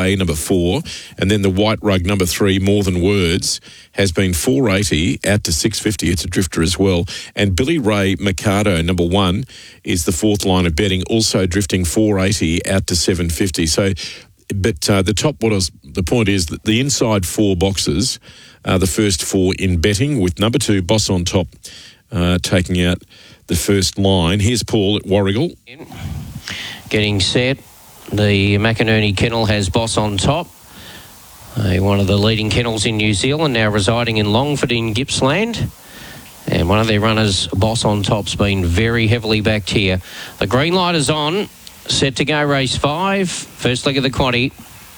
Ray, number 4, and then the White Rug, number 3, More Than Words, has been $4.80 out to $6.50. It's a drifter as well. And Billy Ray Mikado, number 1, is the fourth line of betting, also drifting $4.80 out to $7.50. So, but the point is that the inside 4 boxes are the first 4 in betting, with number 2, Boss on Top, taking out the first line. Here's Paul at Warragul. Getting set. The McInerney kennel has Boss on Top. One of the leading kennels in New Zealand, now residing in Longford in Gippsland. And one of their runners, Boss on Top's been very heavily backed here. The green light is on. Set to go, race 5. First leg of the quaddie.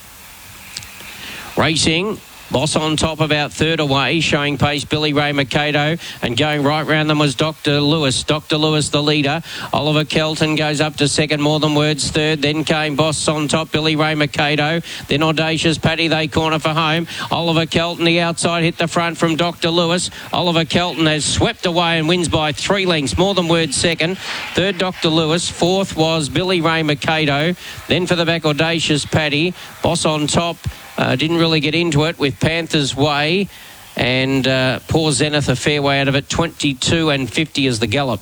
Racing. Boss on Top about third away, showing pace Billy Ray Mikado, and going right round them was Dr. Lewis. Dr. Lewis the leader. Oliver Kelton goes up to second, More Than Words third. Then came Boss on Top, Billy Ray Mikado. Then Audacious Paddy, they corner for home. Oliver Kelton, the outside, hit the front from Dr. Lewis. Oliver Kelton has swept away and wins by 3 lengths. More Than Words second. Third, Dr. Lewis. Fourth was Billy Ray Mikado. Then for the back, Audacious Paddy. Boss on Top. Didn't really get into it with Panthers Way, and poor Zenith a fair way out of it. 22 and 50 is the gallop.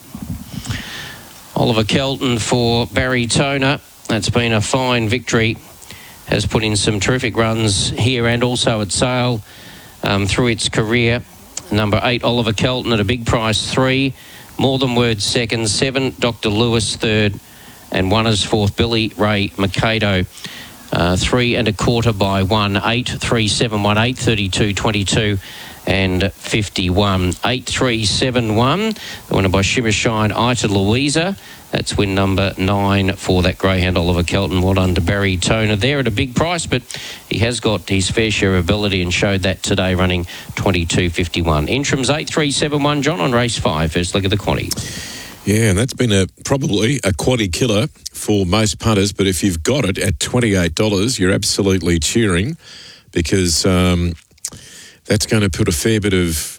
Oliver Kelton for Barry Toner. That's been a fine victory. Has put in some terrific runs here and also at Sale through its career. Number 8, Oliver Kelton at a big price 3. More Than Words second. 7, Dr. Lewis third. And 1 is fourth, Billy Ray Mikado. 3 1/4 by 1, 8, 3, 7, 1, 8, 32, 22 and 51. 8, 3, 7, 1. The winner by Shimmer Shine, Ita Louisa. That's win number 9 for that greyhound, Oliver Kelton. Well done to Barry Toner there at a big price, but he has got his fair share of ability and showed that today, running 22.51. Interims 8, 3, 7, 1, John, on race 5. First leg of the quaddie. Yeah, and that's been probably a quaddie killer for most punters, but if you've got it at $28, you're absolutely cheering, because that's going to put a fair bit of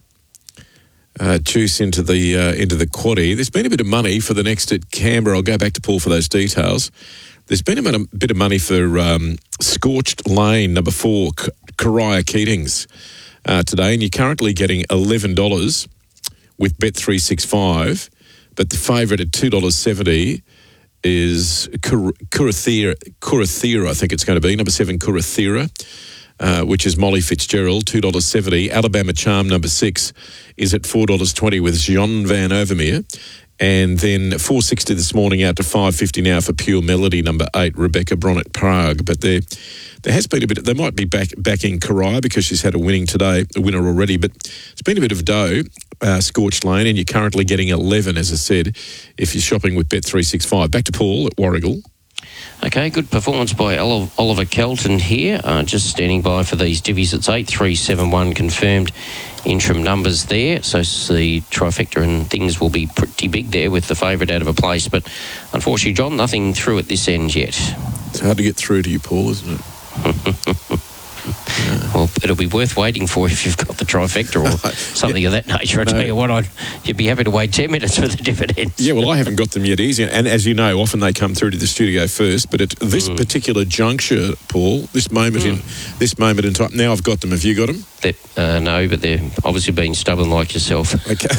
juice into the quaddie. There's been a bit of money for the next at Canberra. I'll go back to Paul for those details. There's been a bit of money for Scorched Lane, number 4, Kariah Keatings today, and you're currently getting $11 with Bet365. But the favourite at $2.70 is Kurathira, I think it's going to be, number 7, Kurathira, which is Molly Fitzgerald, $2.70. Alabama Charm, number 6, is at $4.20 with Jean Van Overmeer. And then $4.60 this morning out to $5.50 now for Pure Melody, number 8, Rebecca Bronnett Prague. But there has been a bit. They might be backing Kariah because she's had a winner already. But it's been a bit of dough, Scorched Lane, and you're currently getting 11, as I said, if you're shopping with Bet365. Back to Paul at Warragul. Okay, good performance by Oliver Kelton here. Just standing by for these divvies. It's 8, 3, 7, 1 confirmed interim numbers there. So the trifecta and things will be pretty big there with the favourite out of a place. But unfortunately, John, nothing through at this end yet. It's hard to get through to you, Paul, isn't it? Well, it'll be worth waiting for if you've got the trifecta or something of that nature. I tell you what, you'd be happy to wait 10 minutes for the dividends. Yeah, well, I haven't got them yet easy. And as you know, often they come through to the studio first. But at this particular juncture, Paul, this moment in time, now I've got them. Have you got them? No, but they're obviously being stubborn like yourself. Okay.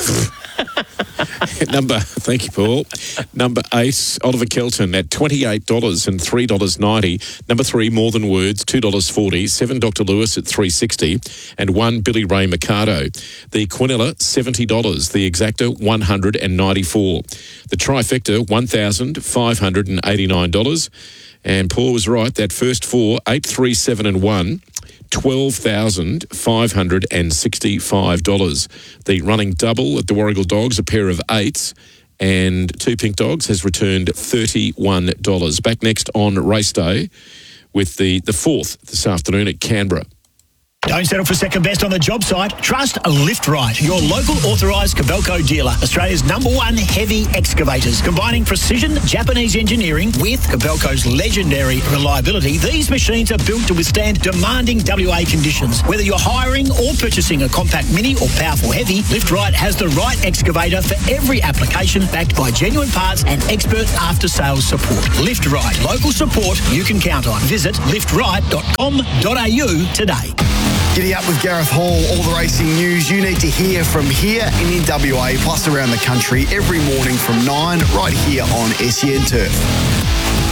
Thank you, Paul. Number 8, Oliver Kelton at $28 and $3.90. Number 3, More Than Words, $2.40. 7, Dr. Lewis at $3.60. And 1, Billy Ray Mikado. The Quinella, $70. The Exacta, $194. The Trifecta, $1,589. And Paul was right. That first 4, 8, 3, 7 and 1. $12,565. The running double at the Warragul Dogs, a pair of 8s, and 2 pink dogs, has returned $31. Back next on race day with the 4th this afternoon at Canberra. Don't settle for second best on the job site. Trust Lift Right, your local authorised Kobelco dealer. Australia's #1 heavy excavators. Combining precision Japanese engineering with Kobelco's legendary reliability, these machines are built to withstand demanding WA conditions. Whether you're hiring or purchasing a compact mini or powerful heavy, Lift Right has the right excavator for every application, backed by genuine parts and expert after-sales support. Lift Right, local support you can count on. Visit liftright.com.au today. Giddy up with Gareth Hall. All the racing news you need to hear from here in WA, plus around the country, every morning from 9, right here on SEN Turf.